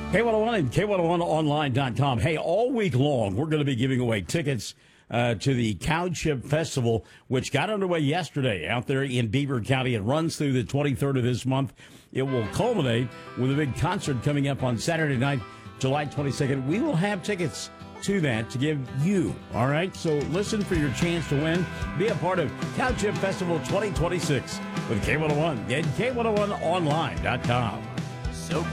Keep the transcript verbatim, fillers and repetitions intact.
K one oh one and K one oh one online dot com. Hey, all week long, we're going to be giving away tickets uh, to the Cow Chip Festival, which got underway yesterday out there in Beaver County. It runs through the twenty-third of this month. It will culminate with a big concert coming up on Saturday night, July twenty-second. We will have tickets to that to give you. All right, so listen for your chance to win. Be a part of Cow Chip Festival twenty twenty-six with K one oh one and K one oh one online dot com.